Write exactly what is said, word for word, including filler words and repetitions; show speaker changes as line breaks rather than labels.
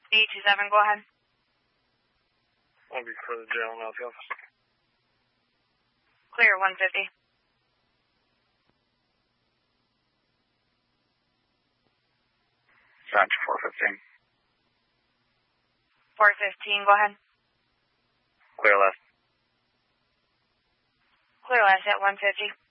B two seven, go ahead.
I'll be for the jail now at the office.
Clear, one fifty.
Roger, four fifteen.
four fifteen, go ahead.
Clear left.
Clear left at one fifty.